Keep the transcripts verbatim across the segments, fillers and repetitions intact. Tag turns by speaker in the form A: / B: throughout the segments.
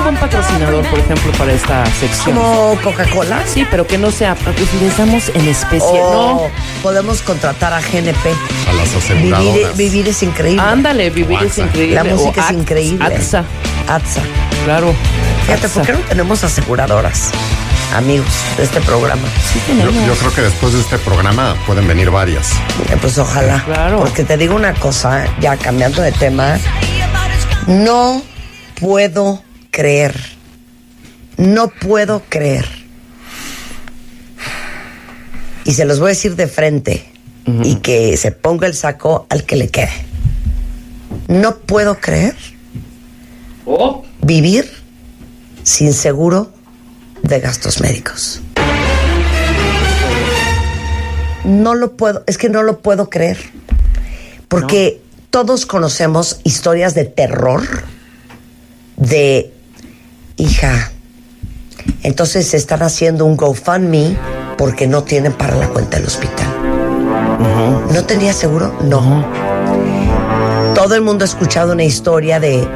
A: un patrocinador, por ejemplo, para esta sección.
B: ¿Como Coca-Cola?
A: Sí, pero que no sea, pues les damos en especie,
B: O
A: ¿no?
B: podemos contratar a G N P.
C: A las aseguradoras.
B: Vivir, vivir es increíble.
A: Ándale, vivir es increíble.
B: La música
A: O
B: es
A: A-
B: increíble.
A: AXA,
B: AXA.
A: claro.
B: Fíjate,
A: AXA.
B: ¿por qué no tenemos aseguradoras, amigos, de este programa?
A: Sí
C: Yo,
A: tenemos.
C: yo creo que después de este programa pueden venir varias.
B: Eh, Pues ojalá.
A: Claro.
B: Porque te digo una cosa, ya cambiando de tema, no puedo creer, no puedo creer, y se los voy a decir de frente, uh-huh. y que se ponga el saco al que le quede. No puedo creer
A: Oh.
B: vivir sin seguro de gastos médicos. No lo puedo, es que no lo puedo creer. Porque no. Todos conocemos historias de terror de, hija, entonces están haciendo un GoFundMe porque no tienen para la cuenta del hospital. Uh-huh. ¿No tenía seguro? No. Uh-huh. Todo el mundo ha escuchado una historia de,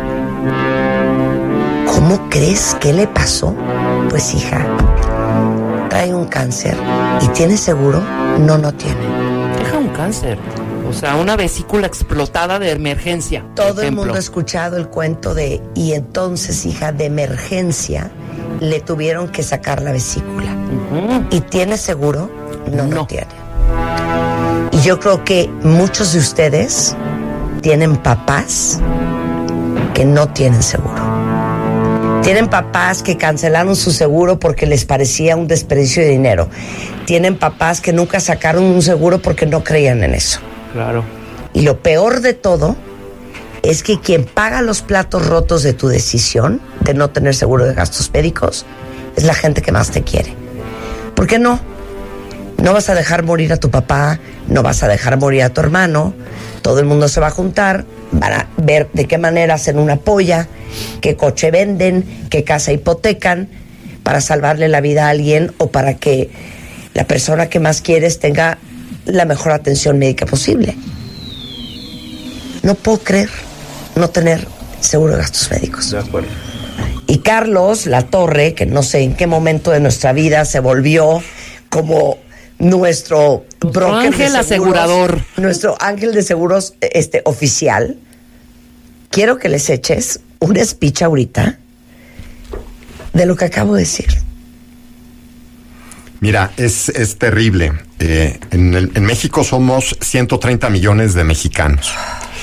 B: ¿cómo crees que le pasó? Pues hija, trae un cáncer y tiene seguro. No, no tiene.
A: Deja un cáncer. O sea, una vesícula explotada de emergencia.
B: Todo el mundo ha escuchado el cuento de, y entonces, hija, de emergencia, le tuvieron que sacar la vesícula. Uh-huh. ¿Y tiene seguro? No, no, no tiene. Y yo creo que muchos de ustedes tienen papás que no tienen seguro. Tienen papás que cancelaron su seguro porque les parecía un desperdicio de dinero. Tienen papás que nunca sacaron un seguro porque no creían en eso.
A: Claro.
B: Y lo peor de todo es que quien paga los platos rotos de tu decisión de no tener seguro de gastos médicos es la gente que más te quiere. ¿Por qué no? No vas a dejar morir a tu papá, no vas a dejar morir a tu hermano. Todo el mundo se va a juntar, van a ver de qué manera hacen una polla, qué coche venden, qué casa hipotecan para salvarle la vida a alguien o para que la persona que más quieres tenga la mejor atención médica posible. No puedo creer no tener seguro de gastos médicos.
A: De acuerdo.
B: Y Carlos Latorre, que no sé en qué momento de nuestra vida se volvió como nuestro broker
A: ángel
B: de seguros,
A: asegurador,
B: nuestro ángel de seguros este oficial. Quiero que les eches un speech ahorita de lo que acabo de decir.
C: Mira, es, es terrible. Eh, en, el, en México somos ciento treinta millones de mexicanos.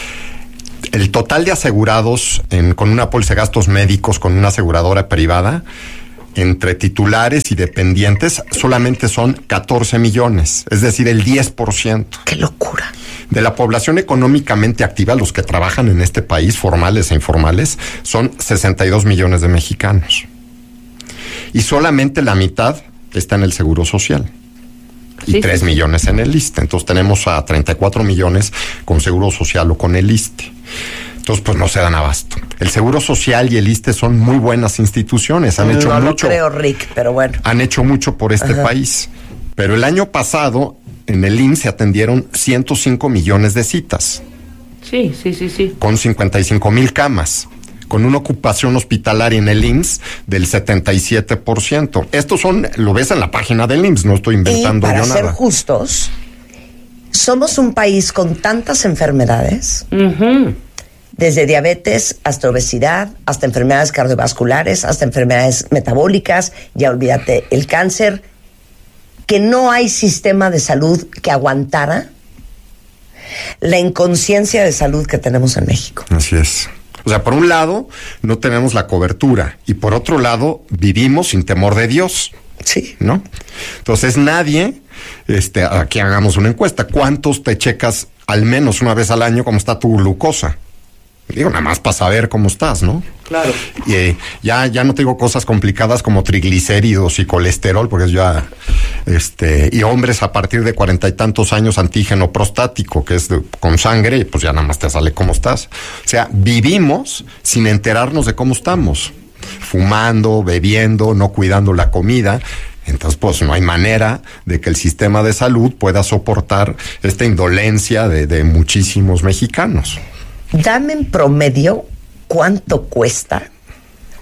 C: El total de asegurados en, con una póliza de gastos médicos, con una aseguradora privada, entre titulares y dependientes, solamente son catorce millones, es decir, el diez por ciento.
B: ¡Qué locura!
C: De la población económicamente activa, los que trabajan en este país, formales e informales, son sesenta y dos millones de mexicanos. Y solamente la mitad está en el Seguro Social. Y
A: sí,
C: tres
A: sí,
C: millones en el ISSSTE. Entonces tenemos a treinta y cuatro millones con Seguro Social o con el ISSSTE. Entonces, pues no se dan abasto. El Seguro Social y el ISSSTE son muy buenas instituciones. Han
B: no
C: hecho
B: lo
C: mucho.
B: creo, Rick, pero bueno.
C: Han hecho mucho por este Ajá. país. Pero el año pasado, en el I M S S se atendieron ciento cinco millones de citas.
A: Sí, sí, sí, sí.
C: Con cincuenta y cinco mil camas. Con una ocupación hospitalaria en el I M S S del setenta y siete por ciento. Estos son, lo ves en la página del I M S S, no estoy inventando
B: y para
C: yo
B: ser
C: nada.
B: justos, somos un país con tantas enfermedades,
A: uh-huh.
B: desde diabetes hasta obesidad, hasta enfermedades cardiovasculares, hasta enfermedades metabólicas, ya olvídate, el cáncer, que no hay sistema de salud que aguantara la inconsciencia de salud que tenemos en México.
C: Así es. O sea, por un lado, no tenemos la cobertura y por otro lado, vivimos sin temor de Dios.
B: Sí.
C: ¿No? Entonces, nadie, este, aquí hagamos una encuesta. ¿Cuántos te checas al menos una vez al año cómo está tu glucosa? Digo, nada más para saber cómo estás, ¿no?
A: Claro.
C: Y eh, ya, ya no te digo cosas complicadas como triglicéridos y colesterol, porque es ya, este, y hombres a partir de cuarenta y tantos años, antígeno prostático, que es de, con sangre, pues ya nada más te sale cómo estás. O sea, vivimos sin enterarnos de cómo estamos. Fumando, bebiendo, no cuidando la comida. Entonces, pues no hay manera de que el sistema de salud pueda soportar esta indolencia de, de muchísimos mexicanos.
B: Dame en promedio cuánto cuesta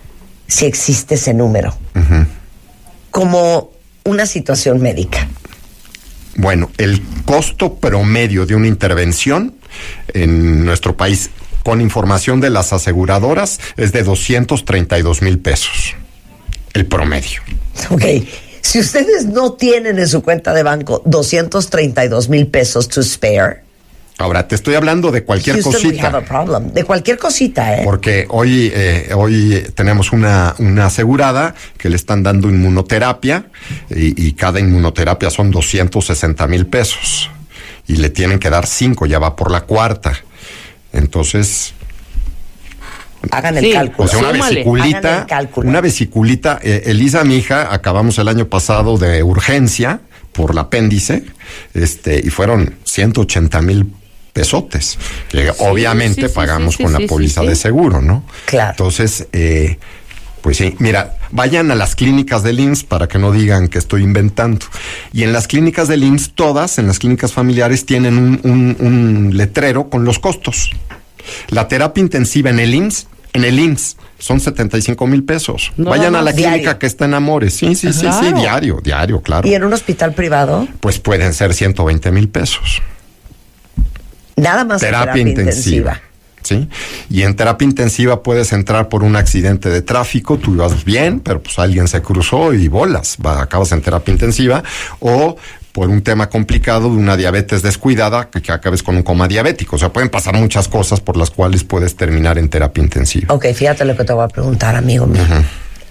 B: si existe ese número.
C: Uh-huh.
B: Como una situación médica.
C: Bueno, el costo promedio de una intervención en nuestro país, con información de las aseguradoras, es de doscientos treinta y dos mil pesos. El promedio.
B: Ok. Si ustedes no tienen en su cuenta de banco doscientos treinta y dos mil pesos to spare.
C: Ahora, te estoy hablando de cualquier
B: Houston,
C: cosita.
B: we have a problem. De cualquier cosita, ¿eh?
C: Porque hoy, eh, hoy tenemos una, una asegurada que le están dando inmunoterapia y, y cada inmunoterapia son doscientos sesenta mil pesos. Y le tienen que dar cinco, ya va por la cuarta. Entonces...
B: Hagan el
A: Sí,
B: cálculo.
C: O sea, una
A: Súmale.
C: vesiculita,
B: Hagan el cálculo.
C: una vesiculita, eh, Elisa, mi hija, acabamos el año pasado de urgencia por el apéndice, este, y fueron ciento ochenta mil pesotes, que
A: Sí,
C: obviamente
A: sí, sí,
C: pagamos
A: sí,
C: con
A: sí,
C: la
A: sí,
C: póliza
A: sí.
C: de seguro, ¿no?
B: Claro.
C: Entonces, eh, pues sí, mira, vayan a las clínicas del I M S S para que no digan que estoy inventando. Y en las clínicas del I M S S, todas, en las clínicas familiares, tienen un, un, un letrero con los costos. La terapia intensiva en el I M S S, en el I M S S, son setenta y cinco mil pesos.
A: No,
C: Vayan
A: no,
C: a la
B: diario.
C: clínica que está en Amores. Sí, sí, sí,
A: Claro.
C: sí, diario, diario, claro.
B: ¿Y en un hospital privado?
C: Pues pueden ser ciento veinte mil pesos.
B: Nada más en
C: Terapia,
B: terapia
C: intensiva.
B: intensiva.
C: ¿Sí? Y en terapia intensiva puedes entrar por un accidente de tráfico, tú ibas bien, pero pues alguien se cruzó y bolas, va, acabas en terapia intensiva, o por un tema complicado de una diabetes descuidada, que, que acabes con un coma diabético. O sea, pueden pasar muchas cosas por las cuales puedes terminar en terapia intensiva.
B: Ok, fíjate lo que te voy a preguntar, amigo mío.
C: Ujú.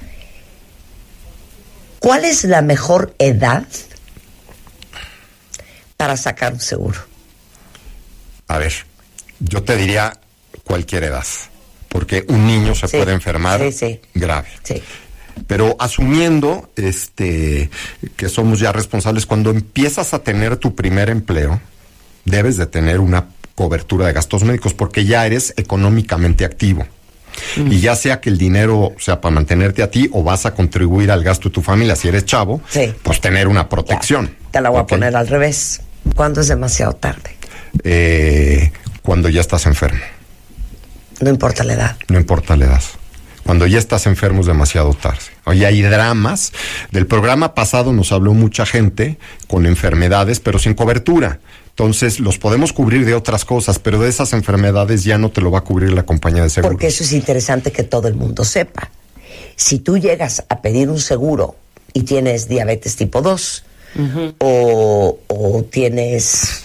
B: ¿Cuál es la mejor edad para sacar un seguro?
C: A ver, yo te diría cualquier edad, porque un niño se
B: Sí,
C: puede enfermar
B: sí, sí.
C: grave.
B: Sí.
C: Pero asumiendo este que somos ya responsables, cuando empiezas a tener tu primer empleo, debes de tener una cobertura de gastos médicos porque ya eres económicamente activo. Mm. Y ya sea que el dinero sea para mantenerte a ti o vas a contribuir al gasto de tu familia si eres chavo,
B: Sí.
C: pues tener una protección.
B: Ya, te la voy
C: ¿Ok?
B: a poner al revés. ¿Cuándo es demasiado tarde?
C: Eh, cuando ya estás enfermo,
B: No importa la edad.
C: no importa la edad. Cuando ya estás enfermo es demasiado tarde. Hoy hay dramas. Del programa pasado nos habló mucha gente con enfermedades, pero sin cobertura. Entonces, los podemos cubrir de otras cosas, pero de esas enfermedades ya no te lo va a cubrir la compañía de seguros.
B: Porque eso es interesante que todo el mundo sepa. Si tú llegas a pedir un seguro y tienes diabetes tipo dos, uh-huh. o, o tienes...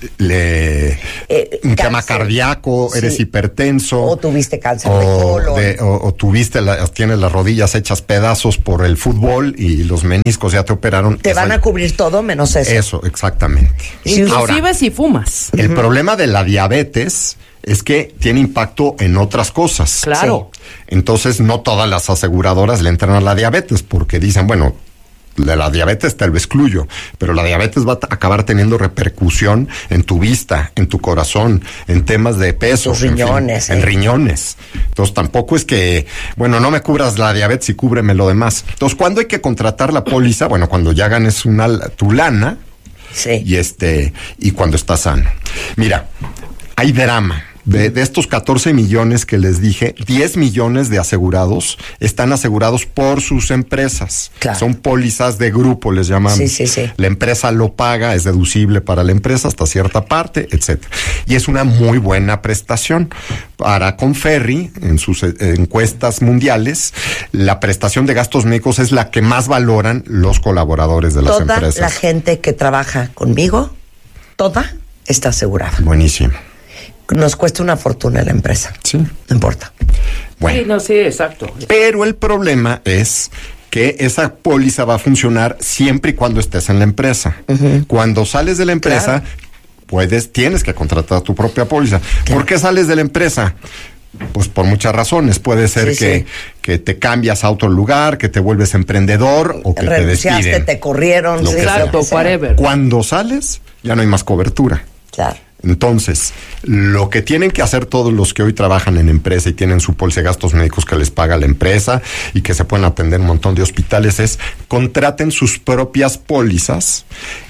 C: Le,
B: eh,
C: un
B: cáncer,
C: tema cardíaco,
B: sí.
C: eres hipertenso.
B: O tuviste cáncer
C: o
B: de colon.
C: De, o, o tuviste, la, tienes las rodillas hechas pedazos por el fútbol y los meniscos ya te operaron.
B: Te van
C: Esa,
B: a cubrir todo menos eso.
C: Eso, exactamente.
A: Inclusive
C: Ahora,
A: si fumas.
C: el uh-huh. problema de la diabetes es que tiene impacto en otras cosas.
A: Claro.
C: Sí. Entonces, no todas las aseguradoras le entran a la diabetes porque dicen, bueno, de la diabetes te lo excluyo, pero la diabetes va a acabar teniendo repercusión en tu vista, en tu corazón, en temas de peso,
B: tus riñones,
C: en, fin,
B: eh.
C: en riñones. Entonces tampoco es que, bueno, no me cubras la diabetes y cúbreme lo demás. Entonces, ¿cuándo hay que contratar la póliza? Bueno, cuando ya ganes una tu lana,
B: sí.
C: y este, y cuando estás sano. Mira, hay drama. De, de estos catorce millones que les dije, diez millones de asegurados están asegurados por sus empresas.
B: Claro.
C: Son pólizas de grupo, les llamamos.
B: Sí, sí, sí.
C: La empresa lo paga, es deducible para la empresa hasta cierta parte, etcétera. Y es una muy buena prestación. Para Conferri, en sus eh, encuestas mundiales, la prestación de gastos médicos es la que más valoran los colaboradores de las
B: Toda
C: empresas.
B: la gente que trabaja conmigo, toda está asegurada.
C: Buenísimo.
B: Nos cuesta una fortuna en la empresa.
C: Sí.
B: No importa.
C: Bueno.
A: Sí, no, sí, exacto.
C: Pero el problema es que esa póliza va a funcionar siempre y cuando estés en la empresa. Uh-huh. Cuando sales de la empresa, claro. puedes, tienes que contratar tu propia póliza. Claro. ¿Por qué sales de la empresa? Pues por muchas razones. Puede ser sí, que, sí. que te cambias a otro lugar, que te vuelves emprendedor o que
B: renunciaste,
C: te despiden.
B: te corrieron.
C: Lo que
A: Exacto,
C: sea.
A: whatever.
C: Cuando sales, ya no hay más cobertura.
B: Claro.
C: Entonces, lo que tienen que hacer todos los que hoy trabajan en empresa y tienen su póliza de gastos médicos que les paga la empresa y que se pueden atender un montón de hospitales es contraten sus propias pólizas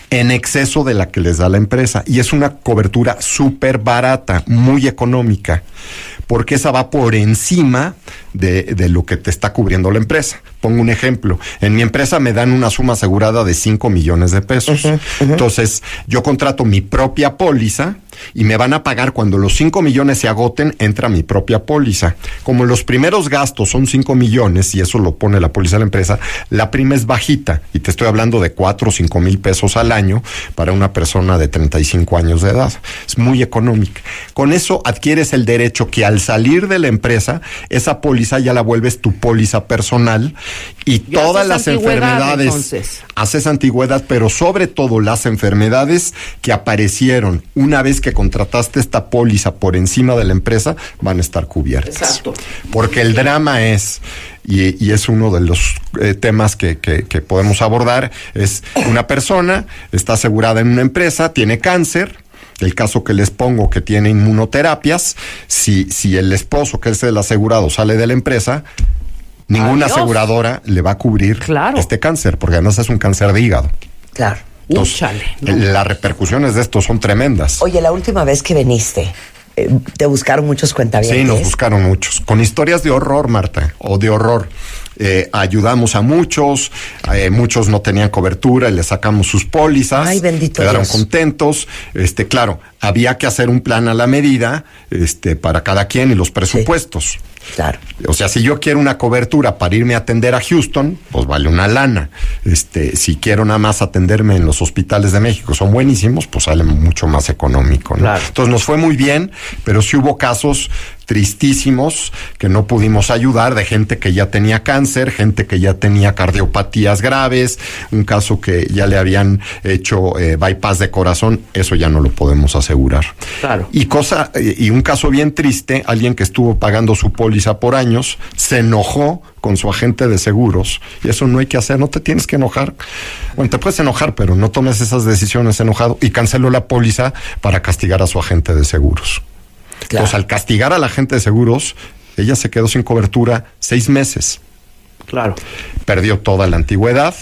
C: en exceso de la que les da la empresa. Y es una cobertura súper barata, muy económica, porque esa va por encima de, de lo que te está cubriendo la empresa. Pongo un ejemplo. En mi empresa me dan una suma asegurada de cinco millones de pesos. Uh-huh, uh-huh. Entonces, yo contrato mi propia póliza y me van a pagar cuando los cinco millones se agoten, entra mi propia póliza. Como los primeros gastos son cinco millones, y eso lo pone la póliza de la empresa, la prima es bajita, y te estoy hablando de cuatro o cinco mil pesos al año para una persona de treinta y cinco años de edad. Es muy económica. Con eso adquieres el derecho que al salir de la empresa, esa póliza ya la vuelves tu póliza personal, y, y todas las enfermedades, entonces. Haces antigüedad, pero sobre todo las enfermedades que aparecieron una vez que contrataste esta póliza por encima de la empresa, van a estar cubiertas.
A: Exacto.
C: Porque el drama es, y, y es uno de los eh, temas que, que, que podemos abordar, es una persona está asegurada en una empresa, tiene cáncer. El caso que les pongo, que tiene inmunoterapias, si, si el esposo, que es el asegurado, sale de la empresa, ninguna Adiós. aseguradora le va a cubrir claro. este cáncer, porque además es un cáncer de hígado.
B: Claro.
C: Entonces, Úchale, ¿no? Las repercusiones de esto son tremendas.
B: Oye, la última vez que viniste, eh, te buscaron muchos cuentavientes.
C: Sí, nos buscaron muchos. Con historias de horror, Marta, o de horror. Eh, ayudamos a muchos, eh, muchos no tenían cobertura y les sacamos sus pólizas.
B: Ay, bendito
C: quedaron
B: Dios.
C: contentos. Este, claro, había que hacer un plan a la medida, este, para cada quien y los presupuestos.
B: Sí. Claro.
C: O sea, si yo quiero una cobertura para irme a atender a Houston, pues vale una lana. Este, si quiero nada más atenderme en los hospitales de México, son buenísimos, pues sale mucho más económico, ¿no?
A: Claro.
C: Entonces nos fue muy bien, pero sí hubo casos tristísimos que no pudimos ayudar, de gente que ya tenía cáncer, gente que ya tenía cardiopatías graves, un caso que ya le habían hecho eh, bypass de corazón, eso ya no lo podemos asegurar.
A: Claro.
C: Y cosa, y un caso bien triste, alguien que estuvo pagando su póliza por años, se enojó con su agente de seguros, y eso no hay que hacer, no te tienes que enojar. Bueno, te puedes enojar, pero no tomes esas decisiones enojado, y canceló la póliza para castigar a su agente de seguros. Claro. Entonces, al castigar a la agente de seguros, ella se quedó sin cobertura seis meses.
A: Claro.
C: Perdió toda la antigüedad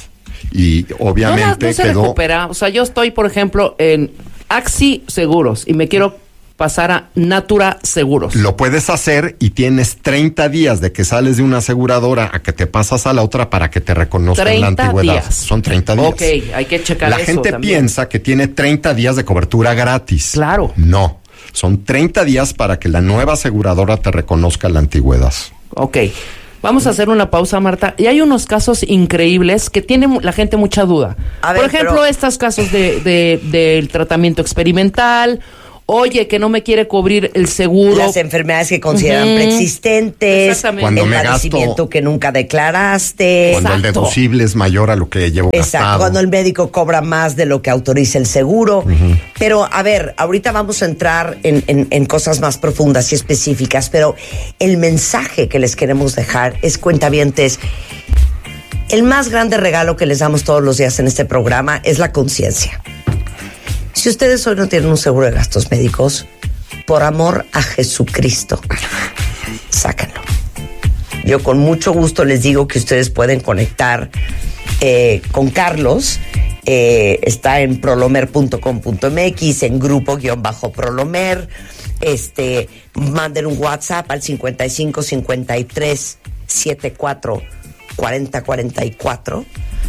C: y obviamente
A: no, no se
C: quedó...
A: recupera. O sea, yo estoy, por ejemplo, en Axi Seguros y me quiero pasar a Natura Seguros.
C: Lo puedes hacer y tienes treinta días de que sales de una aseguradora a que te pasas a la otra para que te reconozcan la antigüedad.
A: días.
C: Son treinta días.
A: Ok, hay que checar
C: la
A: eso
C: gente
A: también.
C: piensa que tiene treinta días de cobertura gratis.
A: Claro.
C: No. Son treinta días para que la nueva aseguradora te reconozca la antigüedad.
A: Ok. Vamos a hacer una pausa, Marta. Y hay unos casos increíbles que tiene la gente mucha duda.
B: A ver,
A: Por ejemplo,
B: pero...
A: estos casos de, de, del tratamiento experimental. Oye, que no me quiere cubrir el seguro.
B: Las enfermedades que consideran
A: uh-huh.
B: preexistentes.
A: Exactamente.
C: Cuando
B: el
C: me
B: padecimiento
C: gasto,
B: que nunca declaraste.
C: Cuando
A: Exacto.
C: el deducible es mayor a lo que llevo
B: Exacto,
C: gastado.
B: cuando el médico cobra más de lo que autoriza el seguro. Uh-huh. Pero, a ver, ahorita vamos a entrar en, en, en cosas más profundas y específicas, pero el mensaje que les queremos dejar es, cuentavientes, el más grande regalo que les damos todos los días en este programa es la conciencia. Si ustedes hoy no tienen un seguro de gastos médicos, por amor a Jesucristo, sáquenlo. Yo con mucho gusto les digo que ustedes pueden conectar eh, con Carlos. Eh, está en prolomer punto com punto m x, en grupo-prolomer. Este, manden un WhatsApp al cincuenta y cinco cincuenta y tres setenta y cuatro cuarenta cuarenta y cuatro.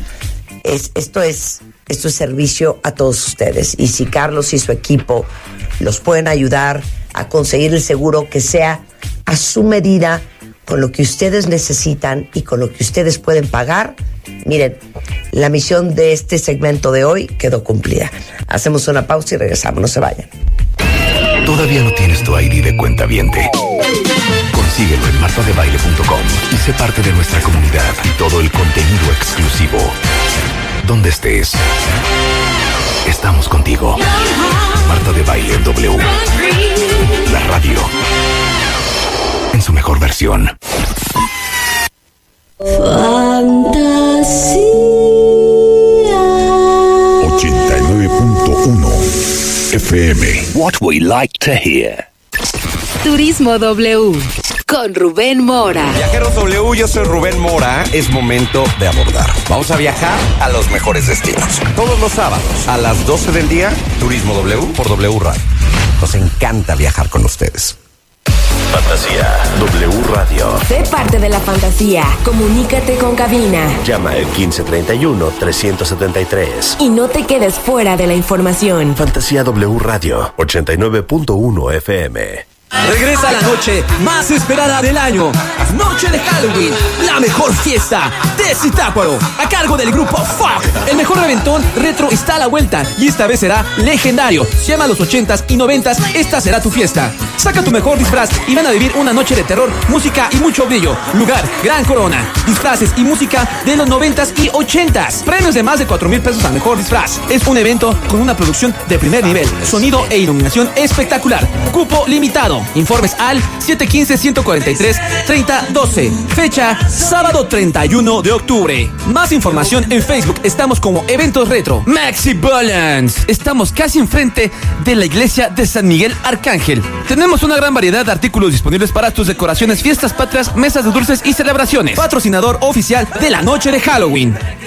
B: Es, esto es esto es servicio a todos ustedes, y si Carlos y su equipo los pueden ayudar a conseguir el seguro que sea a su medida, con lo que ustedes necesitan y con lo que ustedes pueden pagar, miren, la misión de este segmento de hoy quedó cumplida. Hacemos una pausa y regresamos, no se vayan.
D: ¿Todavía no tienes tu I D de cuentaviente? Consíguelo en marta de baile punto com y sé parte de nuestra comunidad y todo el contenido exclusivo. Donde estés, estamos contigo. Marta de Baile W. La radio en su mejor versión.
E: Fantasía
D: ochenta y nueve punto uno F M. What we like to hear.
E: Turismo W con con Rubén Mora.
F: Viajeros W, yo soy Rubén Mora. Es momento de abordar. Vamos a viajar a los mejores destinos. Todos los sábados a las doce del día, Turismo W por W Radio. Nos encanta viajar con ustedes.
G: Fantasía W Radio.
H: Sé parte de la fantasía. Comunícate con cabina.
G: Llama al quince treinta y uno, trescientos setenta y tres.
H: Y no te quedes fuera de la información.
G: Fantasía W Radio, ochenta y nueve punto uno F M.
I: Regresa la noche más esperada del año. Noche de Halloween, la mejor fiesta de Zitácuaro, a cargo del grupo Fuck. El mejor reventón retro está a la vuelta y esta vez será legendario. Si amas los ochentas y noventas, esta será tu fiesta. Saca tu mejor disfraz y ven a vivir una noche de terror, música y mucho brillo. Lugar, Gran Corona. Disfraces y música de los noventas y ochentas. Premios de más de cuatro mil pesos al mejor disfraz. Es un evento con una producción de primer nivel, sonido e iluminación espectacular. Cupo limitado. Informes al siete uno cinco, uno cuatro tres, tres cero uno dos. Fecha, sábado treinta y uno de octubre. Más información en Facebook. Estamos como Eventos Retro. Maxi Balance. Estamos casi enfrente de la iglesia de San Miguel Arcángel. Tenemos una gran variedad de artículos disponibles para tus decoraciones, fiestas patrias, mesas de dulces y celebraciones. Patrocinador oficial de la noche de Halloween.